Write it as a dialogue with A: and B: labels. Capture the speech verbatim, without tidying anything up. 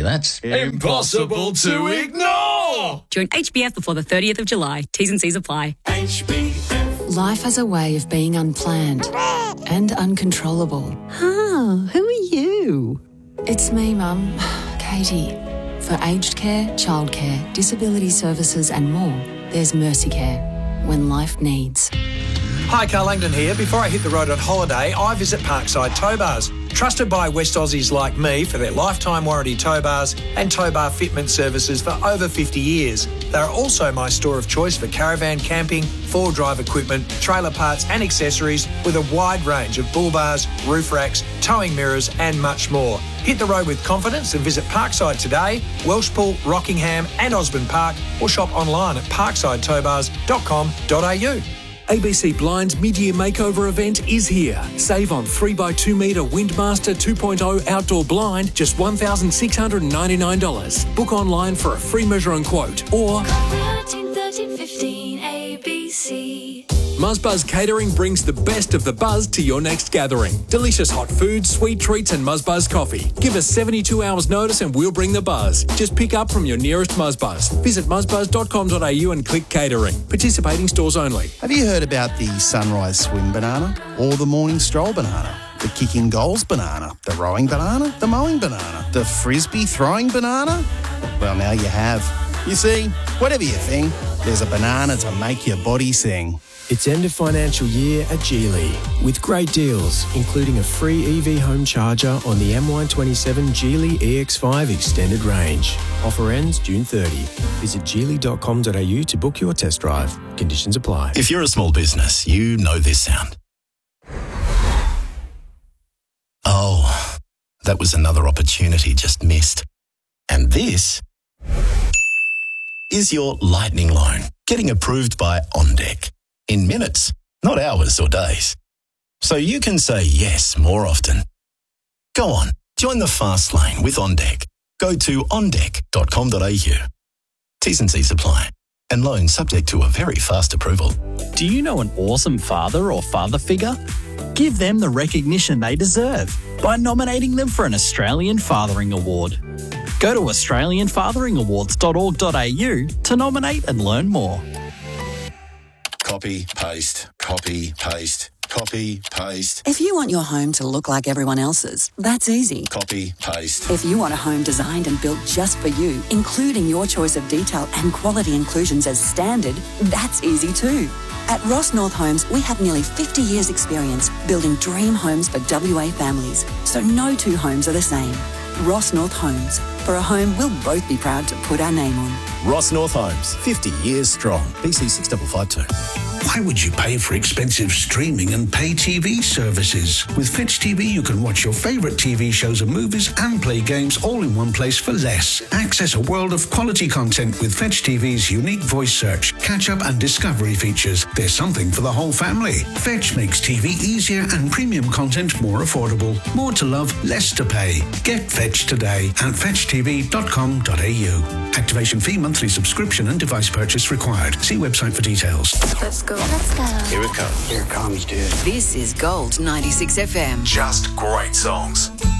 A: that's
B: impossible to ignore.
C: Join H B F before the thirtieth of July. T's and C's apply.
B: H B F.
D: Life has a way of being unplanned and uncontrollable.
E: Ah, who are you?
D: It's me, Mum, Katie. For aged care, childcare, disability services and more, there's Mercy Care. When life needs.
F: Hi, Carl Langdon here. Before I hit the road on holiday, I visit Parkside Tow Bars. Trusted by West Aussies like me for their lifetime warranty tow bars and tow bar fitment services for over fifty years. They're also my store of choice for caravan camping, four-drive equipment, trailer parts and accessories with a wide range of bull bars, roof racks, towing mirrors and much more. Hit the road with confidence and visit Parkside today, Welshpool, Rockingham and Osborne Park, or shop online at parkside tow bars dot com dot a u.
G: A B C Blind's mid-year makeover event is here. Save on three by two metre Windmaster two point oh outdoor blind, just one thousand six hundred ninety-nine dollars. Book online for a free measure and quote, or
H: thirteen thirteen fifteen A B C.
G: Muzzbuzz Catering brings the best of the buzz to your next gathering. Delicious hot food, sweet treats and Muzzbuzz coffee. Give us seventy-two hours notice and we'll bring the buzz. Just pick up from your nearest Muzzbuzz. Visit muzzbuzz dot com dot a u and click catering. Participating stores only.
I: Have you heard about the sunrise swim banana or the morning stroll banana? The kicking goals banana, the rowing banana, the mowing banana, the frisbee throwing banana? Well, now you have. You see, whatever your thing, there's a banana to make your body sing.
J: It's end of financial year at Geely with great deals, including a free E V home charger on the M Y twenty-seven Geely E X five Extended Range. Offer ends June thirtieth. Visit geely dot com dot a u to book your test drive. Conditions apply.
K: If you're a small business, you know this sound. Oh, that was another opportunity just missed. And this is your lightning loan, getting approved by OnDeck. In minutes, not hours or days. So you can say yes more often. Go on, join the fast lane with OnDeck. Go to on deck dot com dot a u. T's and C's apply. And loan subject to a very fast approval.
L: Do you know an awesome father or father figure? Give them the recognition they deserve by nominating them for an Australian Fathering Award. Go to australian fathering awards dot org dot a u to nominate and learn more.
K: Copy, paste, copy, paste, copy, paste.
M: If you want your home to look like everyone else's, that's easy.
K: Copy, paste.
M: If you want a home designed and built just for you, including your choice of detail and quality inclusions as standard, that's easy too. At Ross North Homes, we have nearly fifty years experience building dream homes for W A families, so no two homes are the same. Ross North Homes, for a home we'll both be proud to put our name on.
K: Ross North Homes, fifty years strong. B C six five five two.
N: Why would you pay for expensive streaming and pay T V services? With Fetch T V, you can watch your favourite T V shows and movies and play games all in one place for less. Access a world of quality content with Fetch T V's unique voice search, catch-up and discovery features. There's something for the whole family. Fetch makes T V easier and premium content more affordable. More to love, less to pay. Get Fetch today at fetch t v dot com dot a u. Activation fee, monthly subscription and device purchase required. See website for details.
H: Let's go. Let's go.
N: Here it comes. Here it comes, dude.
D: This is Gold ninety-six F M.
B: Just great songs.